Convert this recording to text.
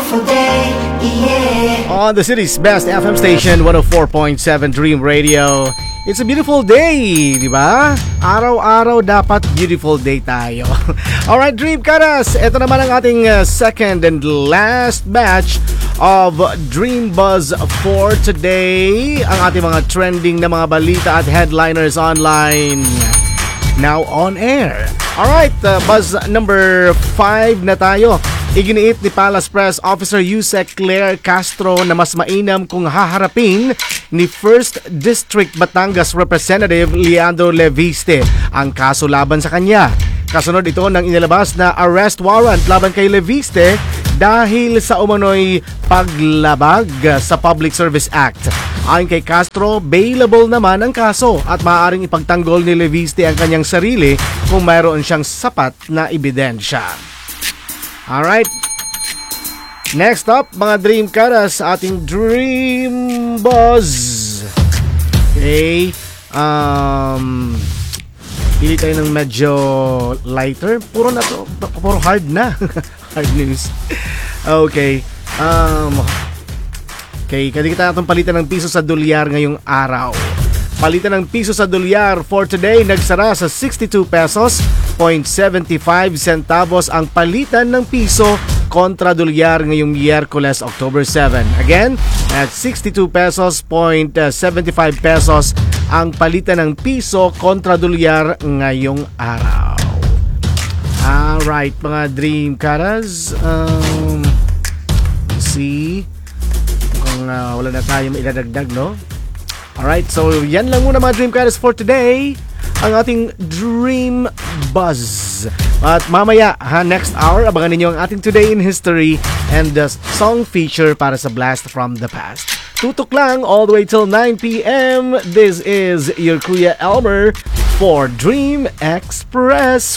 beautiful day, yeah. On the city's best FM station, 104.7 Dream Radio. It's a beautiful day, di ba? Araw-araw dapat beautiful day tayo. Alright, Dream Karas, ito naman ang ating second and last batch of Dream Buzz for today. Ang ating mga trending na mga balita at headliners online. Now on air. Alright, buzz number 5 na tayo. Iginiit ni Palace Press Officer Yusek Claire Castro na mas mainam kung haharapin ni 1st District Batangas Representative Leandro Leviste ang kaso laban sa kanya. Kasunod ito ng inilabas na arrest warrant laban kay Leviste dahil sa umano'y paglabag sa Public Service Act. Ayon kay Castro, bailable naman ang kaso at maaaring ipagtanggol ni Leviste ang kanyang sarili kung mayroon siyang sapat na ebidensya. Alright. Next up, mga Dream Karas, ating Dream Buzz. Okay. Pili tayo ng medyo lighter. Puro na to. Puro hard na. Hard news. Okay. Okay, kadikita natong palitan ng piso sa dolyar ngayong araw. Palitan ng piso sa dolyar for today nagsara sa 62 pesos 0.75 centavos ang palitan ng piso kontra dolyar ngayong Miyerkules, October 7. Again, at 62 pesos 0.75 pesos ang palitan ng piso kontra dolyar ngayong araw. Alright, mga Dream Karas. See, mukhang wala na tayo maidadagdag, no? Alright, so yan lang muna mga Dream Karas for today. Ang ating Dream Buzz. At mamaya, next hour, abangan ninyo ang ating Today in History and the song feature para sa Blast from the Past. Tutok lang all the way till 9 p.m. This is your Kuya Elmer for Dream Express.